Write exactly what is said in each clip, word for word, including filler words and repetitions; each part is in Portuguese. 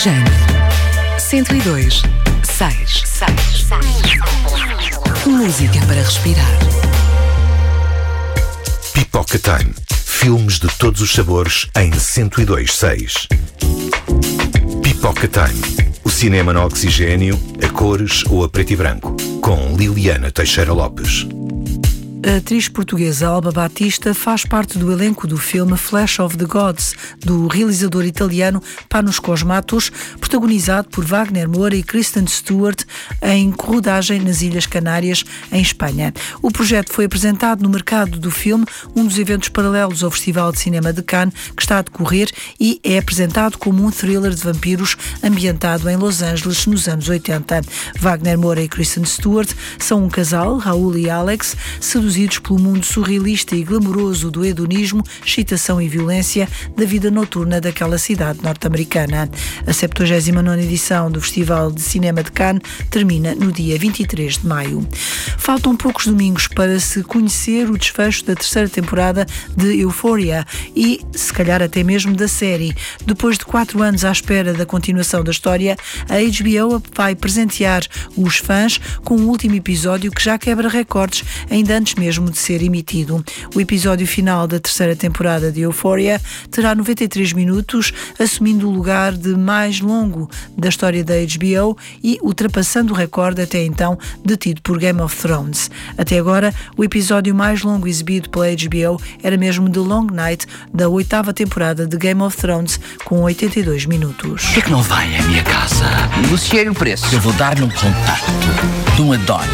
Oxigênio. cento e dois, seis. Música para respirar. Pipoca Time. Filmes de todos os sabores em cento e dois, seis. Pipoca Time. O cinema no oxigênio, a cores ou a preto e branco. Com Liliana Teixeira Lopes. A atriz portuguesa Alba Batista faz parte do elenco do filme Flash of the Gods, do realizador italiano Panos Cosmatos, protagonizado por Wagner Moura e Kristen Stewart, em rodagem nas Ilhas Canárias, em Espanha. O projeto foi apresentado no mercado do filme, um dos eventos paralelos ao Festival de Cinema de Cannes, que está a decorrer, e é apresentado como um thriller de vampiros ambientado em Los Angeles nos anos oitenta. Wagner Moura e Kristen Stewart são um casal, Raul e Alex, seduzidos pelo mundo surrealista e glamouroso do hedonismo, excitação e violência da vida noturna daquela cidade norte-americana. A septuagésima nona edição do Festival de Cinema de Cannes termina no dia vinte e três de maio. Faltam poucos domingos para se conhecer o desfecho da terceira temporada de Euphoria e, se calhar até mesmo da série. Depois de quatro anos à espera da continuação da história, a H B O vai presentear os fãs com um último episódio que já quebra recordes ainda antes mesmo de ser emitido. O episódio final da terceira temporada de Euphoria terá noventa e três minutos, assumindo o lugar de mais longo da história da H B O e ultrapassando o recorde até então detido por Game of Thrones. Até agora, o episódio mais longo exibido pela H B O era mesmo The Long Night, da oitava temporada de Game of Thrones, com oitenta e dois minutos. Por que é que não vai à minha casa? Negociei o preço. Eu vou dar-lhe um contacto de um Adonis.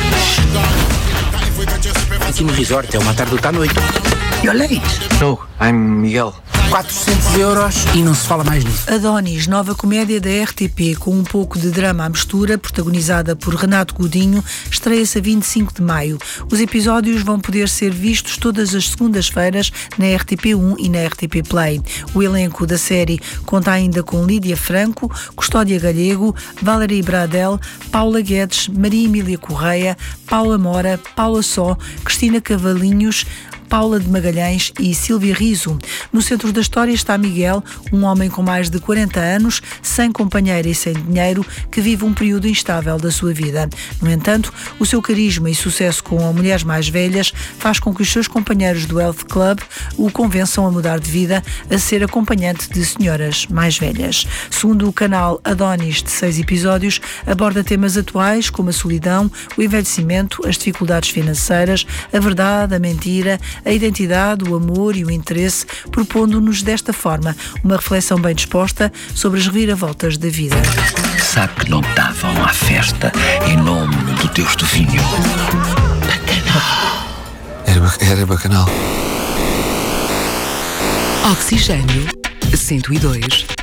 Aqui no resort é uma tarde à noite. You're late. No, I'm Miguel. quatrocentos euros e não se fala mais nisso. Adonis, nova comédia da R T P com um pouco de drama à mistura, protagonizada por Renato Godinho, estreia-se a vinte e cinco de maio. Os episódios vão poder ser vistos todas as segundas-feiras na R T P um e na R T P Play. O elenco da série conta ainda com Lídia Franco, Custódia Galego, Valerie Bradel, Paula Guedes, Maria Emília Correia, Paula Mora, Paula Só, Cristina Cavalinhos, Paula de Magalhães e Silvia Riso. No centro da história está Miguel, um homem com mais de quarenta anos, sem companheira e sem dinheiro, que vive um período instável da sua vida. No entanto, o seu carisma e sucesso com mulheres mais velhas faz com que os seus companheiros do Health Club o convençam a mudar de vida, a ser acompanhante de senhoras mais velhas. Segundo o canal Adonis, de seis episódios, aborda temas atuais como a solidão, o envelhecimento, as dificuldades financeiras, a verdade, a mentira, a identidade, o amor e o interesse, propondo-nos desta forma uma reflexão bem disposta sobre as reviravoltas da vida. Sabe que não davam à festa em nome do Deus do vinho? Bacanal. Era, ba- era bacanal. Oxigênio. cento e dois,